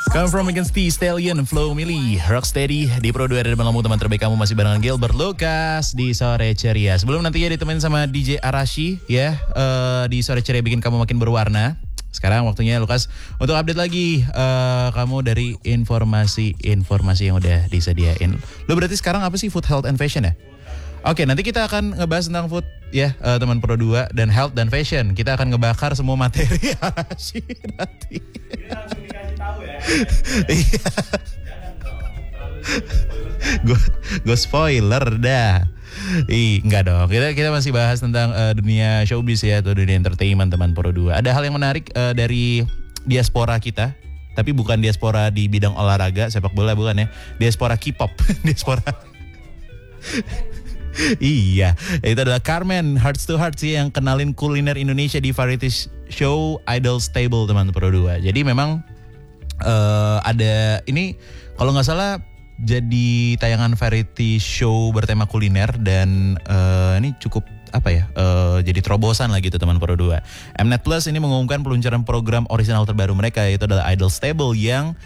Come from against the Stallion, Flow Millie, Rocksteady di Pro 2 ada di Lamu, teman terbaik kamu masih barengan Gilbert Lucas di Sore Ceria. Sebelum nantinya ditemenin sama DJ Arashi ya, di Sore Ceria bikin kamu makin berwarna. Sekarang waktunya Lucas untuk update lagi kamu dari informasi yang udah disediain. Lo berarti sekarang apa sih, food, health, and fashion ya? Oke, nanti kita akan ngebahas tentang food ya, teman Pro 2 dan health dan fashion. Kita akan ngebakar semua materi Arashi nanti. Ini langsung dikasih tahu ya. Iya. Gue spoiler dah. Enggak dong. Kita masih bahas tentang dunia showbiz ya, atau dunia entertainment teman Pro 2. Ada hal yang menarik dari diaspora kita, tapi bukan diaspora di bidang olahraga, sepak bola bukan ya. Diaspora K-pop, diaspora. Iya, itu adalah Carmen Hearts to Hearts yang kenalin kuliner Indonesia di variety show Idol Stable teman Pro 2. Jadi memang ada ini kalau nggak salah jadi tayangan variety show bertema kuliner dan ini cukup apa ya, jadi terobosan lah gitu teman Pro 2. Mnet Plus ini mengumumkan peluncuran program original terbaru mereka, yaitu adalah Idol Stable yang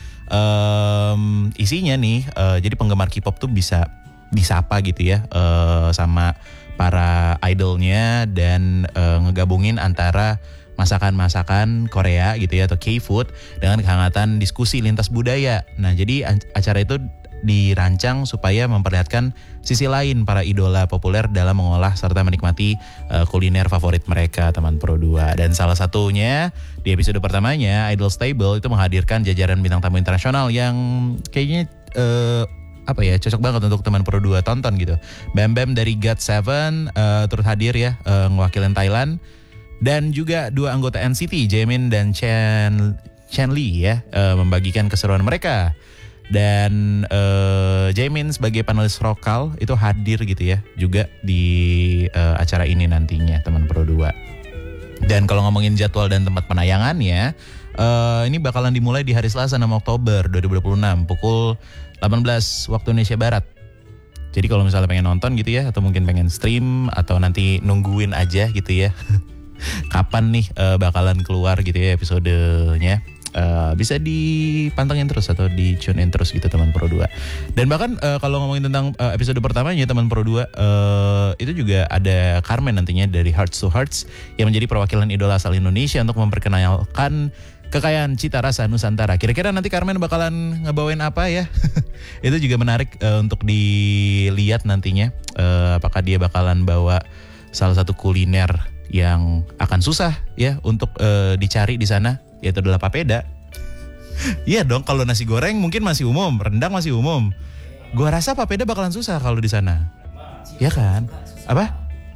isinya nih jadi penggemar K-pop tuh bisa disapa gitu ya sama para idolnya dan ngegabungin antara masakan-masakan Korea gitu ya atau K-food dengan kehangatan diskusi lintas budaya. Nah, jadi acara itu dirancang supaya memperlihatkan sisi lain para idola populer dalam mengolah serta menikmati kuliner favorit mereka teman Pro 2. Dan salah satunya di episode pertamanya Idol Stable itu menghadirkan jajaran bintang tamu internasional yang kayaknya apa ya, cocok banget untuk teman Pro 2 tonton gitu. Bam Bam dari GOT7 turut hadir ya, ngewakilin Thailand, dan juga dua anggota NCT, Jaemin dan Chen Li ya, membagikan keseruan mereka. Dan Jaemin sebagai panelis lokal itu hadir gitu ya, juga di acara ini nantinya teman Pro 2. Dan kalau ngomongin jadwal dan tempat penayangannya, ini bakalan dimulai di hari Selasa 6 Oktober 2026 pukul 18 waktu Indonesia Barat. Jadi kalau misalnya pengen nonton gitu ya, atau mungkin pengen stream, atau nanti nungguin aja gitu ya kapan nih bakalan keluar gitu ya episodenya, bisa dipantengin terus atau di tune in terus gitu teman Pro 2. Dan bahkan kalau ngomongin tentang episode pertamanya teman Pro 2, itu juga ada Carmen nantinya dari Hearts to Hearts yang menjadi perwakilan idola asal Indonesia untuk memperkenalkan kekayaan cita rasa Nusantara. Kira-kira nanti Carmen bakalan ngebawain apa ya? Itu juga menarik untuk dilihat nantinya. Apakah dia bakalan bawa salah satu kuliner yang akan susah ya untuk dicari di sana, yaitu adalah papeda. Iya dong, kalau nasi goreng mungkin masih umum, rendang masih umum. Gua rasa papeda bakalan susah kalau di sana. Ya kan? Apa?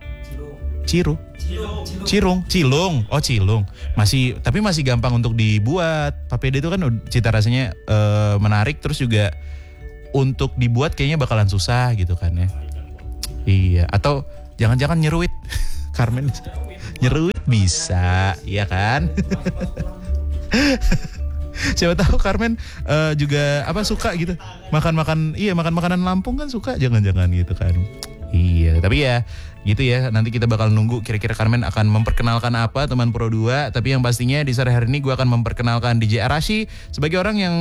Cilung. Oh, cilung. Tapi masih gampang untuk dibuat. Papeda itu kan cita rasanya menarik, terus juga untuk dibuat kayaknya bakalan susah gitu kan ya. Iya, atau jangan-jangan nyeruit. Carmen nyeruit bisa, iya kan? Siapa tahu Carmen juga suka gitu. Makan makanan Lampung kan suka, jangan-jangan gitu kan. Iya, tapi ya gitu ya, nanti kita bakal nunggu kira-kira Carmen akan memperkenalkan apa teman Pro 2. Tapi yang pastinya di sore hari ini gue akan memperkenalkan DJ Arashi sebagai orang yang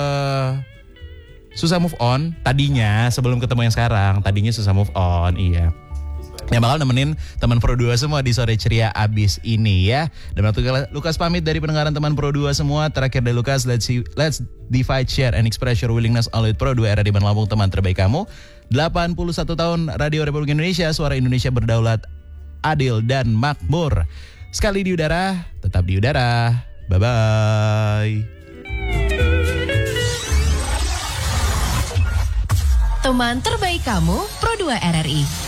susah move on. Tadinya sebelum ketemu yang sekarang, tadinya susah move on, iya. Yang bakal nemenin teman Pro 2 semua di Sore Ceria abis ini ya. Dan waktu Lucas pamit dari pendengaran teman Pro 2 semua. Terakhir dari Lucas, let's divide, share, and express your willingness all with Pro 2 era di Lampung, teman terbaik kamu. 81 tahun Radio Republik Indonesia, suara Indonesia berdaulat, adil, dan makmur. Sekali di udara, tetap di udara. Bye-bye. Teman terbaik kamu, Pro 2 RRI.